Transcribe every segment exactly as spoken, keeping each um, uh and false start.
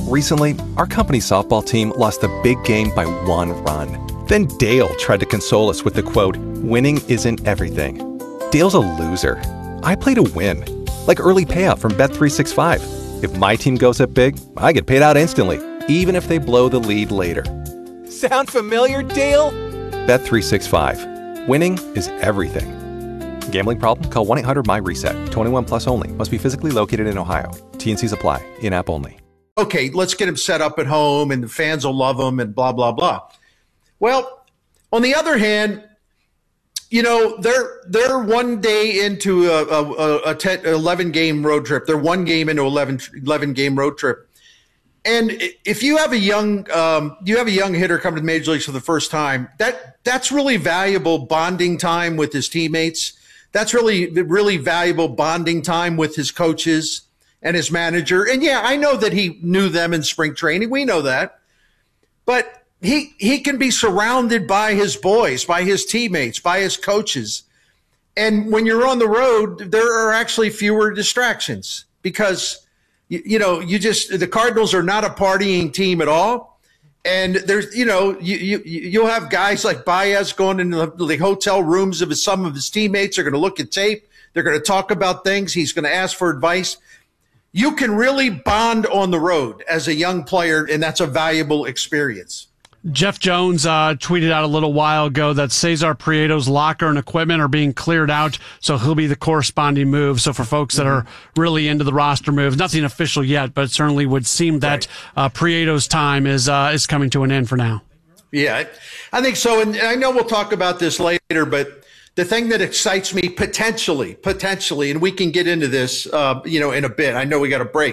Recently, our company softball team lost a big game by one run. Then Dale tried to console us with the quote, "Winning isn't everything." Dale's a loser. I play to win. Like early payout from Bet three sixty-five. If my team goes up big, I get paid out instantly, even if they blow the lead later. Sound familiar, Dale? Bet three sixty-five. Winning is everything. Gambling problem? Call one eight hundred M Y RESET. twenty-one plus only. Must be physically located in Ohio. T and Cs apply. In-app only. Okay, let's get him set up at home and the fans will love him and blah, blah, blah. Well, on the other hand, you know, they're they're one day into a, a, a ten, eleven game road trip. They're one game into eleven, eleven game road trip. And if you have a young um, you have a young hitter come to the major leagues for the first time, that that's really valuable bonding time with his teammates. That's really really valuable bonding time with his coaches and his manager. And yeah, I know that he knew them in spring training. We know that. But he he can be surrounded by his boys, by his teammates, by his coaches. And when you're on the road, there are actually fewer distractions because, you, you know, you just, the Cardinals are not a partying team at all. And there's, you know, you, you, you'll have guys like Baez going into the, the hotel rooms of his, some of his teammates are going to look at tape. They're going to talk about things. He's going to ask for advice. You can really bond on the road as a young player, and that's a valuable experience. Jeff Jones uh, tweeted out a little while ago that Cesar Prieto's locker and equipment are being cleared out, so he'll be the corresponding move. So for folks that are really into the roster moves, nothing official yet, but it certainly would seem that uh, Prieto's time is uh, is coming to an end for now. Yeah, I think so. And I know we'll talk about this later, but the thing that excites me potentially, potentially, and we can get into this, uh, you know, in a bit. I know we got a break.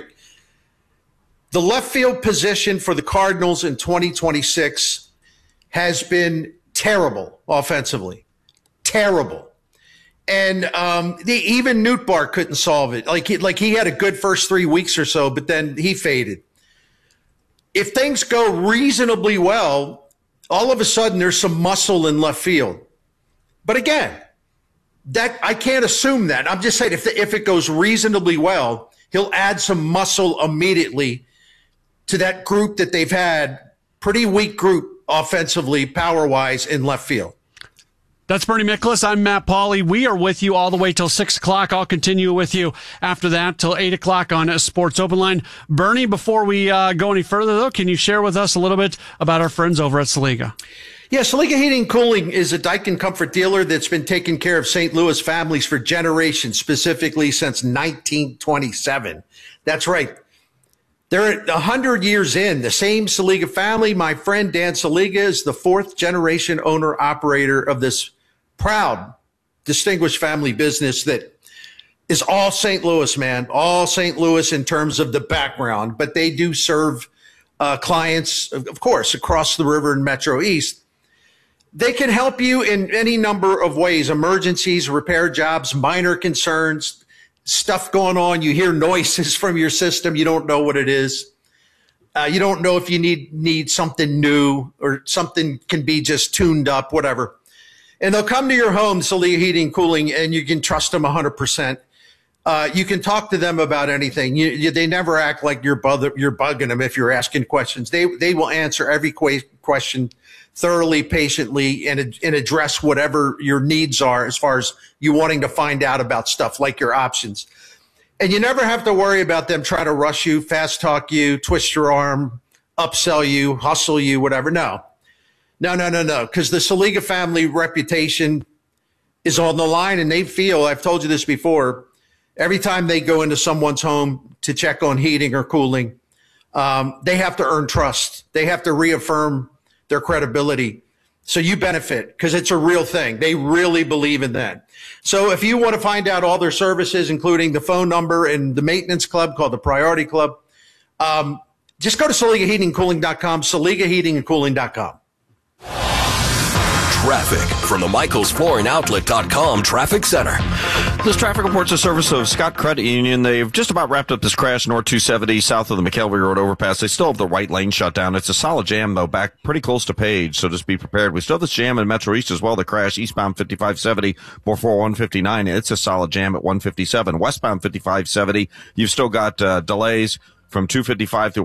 The left field position for the Cardinals in twenty twenty-six has been terrible offensively, terrible. And um, the, even Nootbaar couldn't solve it. Like he, like he had a good first three weeks or so, but then he faded. If things go reasonably well, all of a sudden there's some muscle in left field. But again, that I can't assume that. I'm just saying if the, if it goes reasonably well, he'll add some muscle immediately to that group that they've had, pretty weak group offensively, power-wise, in left field. That's Bernie Miklasz. I'm Matt Pauley. We are with you all the way till six o'clock. I'll continue with you after that till eight o'clock on Sports Open Line. Bernie, before we uh, go any further, though, can you share with us a little bit about our friends over at Saliga? Yeah, Saliga Heating and Cooling is a Daikin Comfort dealer that's been taking care of Saint Louis families for generations, specifically since nineteen twenty-seven. That's right. They're one hundred years in. The same Saliga family. My friend Dan Saliga is the fourth generation owner operator of this proud, distinguished family business that is all Saint Louis, man. All Saint Louis in terms of the background. But they do serve uh, clients, of course, across the river in Metro East. They can help you in any number of ways: emergencies, repair jobs, minor concerns, stuff going on. You hear noises from your system. You don't know what it is. Uh, you don't know if you need need something new or something can be just tuned up, whatever. And they'll come to your home, Saliga Heating and Cooling, and you can trust them one hundred percent. Uh, you can talk to them about anything. You, you, they never act like you're, bug, you're bugging them if you're asking questions. They they will answer every que- question thoroughly, patiently, and, and address whatever your needs are as far as you wanting to find out about stuff like your options. And you never have to worry about them trying to rush you, fast talk you, twist your arm, upsell you, hustle you, whatever. No, no, no, no, no. Because the Saliga family reputation is on the line, and they feel, I've told you this before, every time they go into someone's home to check on heating or cooling, um, they have to earn trust. They have to reaffirm their credibility. So you benefit because it's a real thing. They really believe in that. So if you want to find out all their services, including the phone number and the maintenance club called the Priority Club, um, just go to Saliga Heating and Cooling dot com, Saliga Heating and Cooling dot com. Traffic from the Michaels Flooring Outlet dot com Traffic Center. This traffic report's a service of Scott Credit Union. They've just about wrapped up this crash north two seventy south of the McKelvey Road overpass. They still have the right lane shut down. It's a solid jam, though, back pretty close to Page, so just be prepared. We still have this jam in Metro East as well. The crash eastbound fifty-five seventy before one fifty-nine. It's a solid jam at one fifty-seven. Westbound fifty-five seventy, you've still got uh, delays from two fifty-five to